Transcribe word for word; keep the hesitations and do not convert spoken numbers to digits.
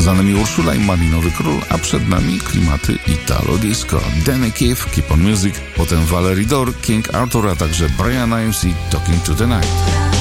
Za nami Urszula i Malinowy Król, a przed nami klimaty Italo Disco. Danny Keith, Keep on Music, potem Valerie Dore, King Arthur, a także Brian Imes i Talking to the Night.